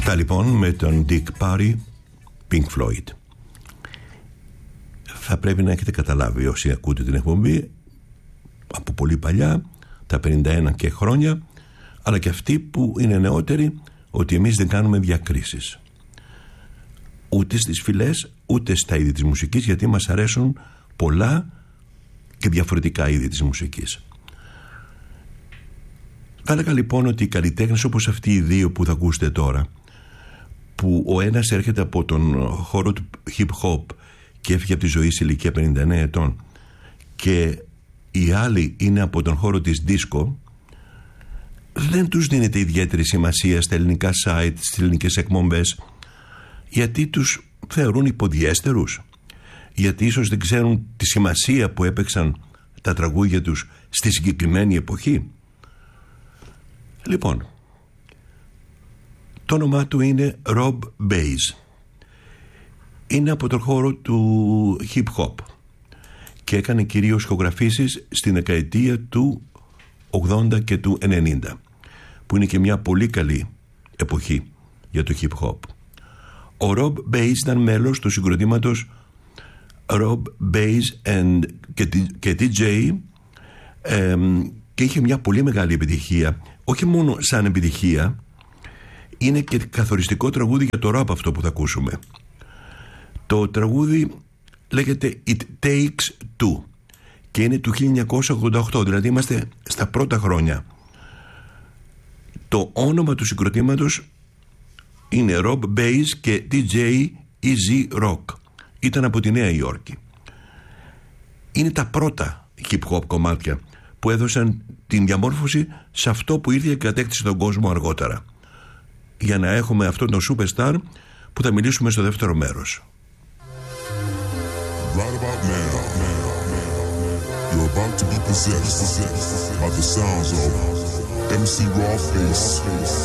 Αυτά λοιπόν με τον Dick Parry, Pink Floyd. Θα πρέπει να έχετε καταλάβει όσοι ακούτε την εκπομπή από πολύ παλιά, τα 51 και χρόνια, αλλά και αυτοί που είναι νεότεροι, ότι εμείς δεν κάνουμε διακρίσεις ούτε στις φυλές ούτε στα είδη της μουσικής, γιατί μας αρέσουν πολλά και διαφορετικά είδη της μουσικής. Θα έλεγα λοιπόν ότι οι καλλιτέχνες όπως αυτοί οι δύο που θα ακούσετε τώρα, που ο ένας έρχεται από τον χώρο του hip hop και έφυγε από τη ζωή σε ηλικία 59 ετών και οι άλλοι είναι από τον χώρο της disco, δεν τους δίνεται ιδιαίτερη σημασία στα ελληνικά site, στις ελληνικές εκπομπές, γιατί τους θεωρούν υποδιέστερους, γιατί ίσως δεν ξέρουν τη σημασία που έπαιξαν τα τραγούδια τους στη συγκεκριμένη εποχή. Λοιπόν, το όνομά του είναι Rob Bass. Είναι από τον χώρο του hip hop και έκανε κυρίως ηχογραφήσεις στην δεκαετία του 80 και του 90, που είναι και μια πολύ καλή εποχή για το hip hop. Ο Rob Bass ήταν μέλος του συγκροτήματος Rob Bass και DJ και είχε μια πολύ μεγάλη επιτυχία. Όχι μόνο σαν επιτυχία, είναι και καθοριστικό τραγούδι για το rap αυτό που θα ακούσουμε. Το τραγούδι λέγεται It Takes Two και είναι του 1988, δηλαδή είμαστε στα πρώτα χρόνια. Το όνομα του συγκροτήματος είναι Rob Bass και DJ Easy Rock. Ήταν από τη Νέα Υόρκη. Είναι τα πρώτα hip hop κομμάτια που έδωσαν την διαμόρφωση σε αυτό που ήρθε και κατέκτησε τον κόσμο αργότερα, για να έχουμε αυτόν τον superstar που θα μιλήσουμε στο δεύτερο μέρος. Right about now, you're about to be possessed by the sounds of MC Rawface